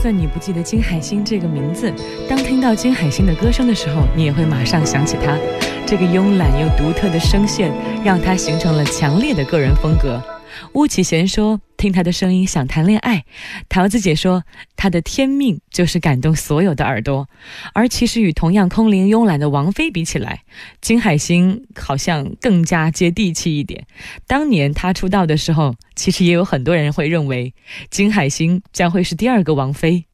算你不记得金海心这个名字，当听到金海心的歌声的时候，你也会马上想起她。这个慵懒又独特的声线，让她形成了强烈的个人风格。巫启贤说听她的声音想谈恋爱，桃子姐说她的天命就是感动所有的耳朵。而其实与同样空灵慵懒的王菲比起来，金海心好像更加接地气一点。当年她出道的时候，其实也有很多人会认为金海心将会是第二个王菲。